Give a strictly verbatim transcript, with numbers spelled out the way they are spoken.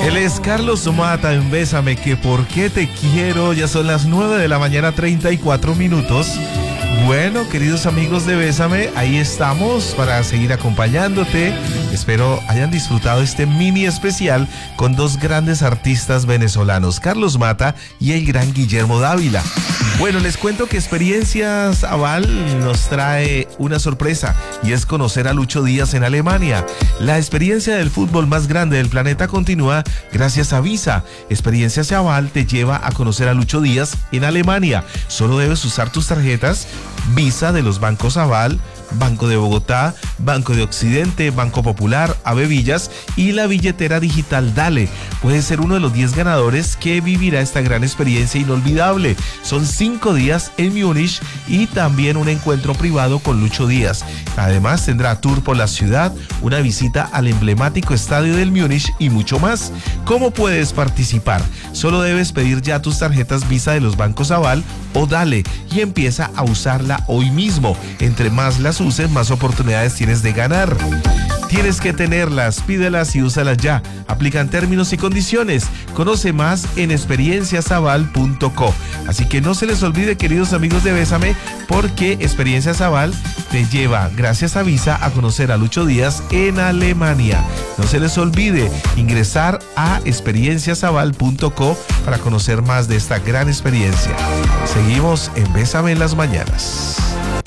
Él es Carlos Mata en Bésame, que por qué te quiero. Ya son las nueve de la mañana, treinta y cuatro minutos. Bueno, queridos amigos de Bésame, ahí estamos para seguir acompañándote. Espero hayan disfrutado este mini especial con dos grandes artistas venezolanos, Carlos Mata y el gran Guillermo Dávila. Bueno, les cuento que Experiencias Aval nos trae una sorpresa, y es conocer a Lucho Díaz en Alemania. La experiencia del fútbol más grande del planeta continúa gracias a Visa. Experiencias Aval te lleva a conocer a Lucho Díaz en Alemania. Solo debes usar tus tarjetas Visa de los bancos Aval, Banco de Bogotá, Banco de Occidente, Banco Popular, Avevillas y la billetera digital Dale. Puedes ser uno de los diez ganadores que vivirá esta gran experiencia inolvidable. Son cinco días en Múnich y también un encuentro privado con Lucho Díaz. Además tendrá tour por la ciudad, una visita al emblemático estadio del Múnich y mucho más. ¿Cómo puedes participar? Solo debes pedir ya tus tarjetas Visa de los bancos Aval o Dale y empieza a usarla hoy mismo. Entre más las uses, más oportunidades tienes de ganar. Tienes que tenerlas, pídelas y úsalas ya. Aplican términos y condiciones. Conoce más en experiencias aval punto co. Así que no se les olvide, queridos amigos de Bésame, porque Experiencias Aval te lleva, gracias a Visa, a conocer a Lucho Díaz en Alemania. No se les olvide ingresar a experiencias aval punto co para conocer más de esta gran experiencia. Seguimos en Bésame en las mañanas.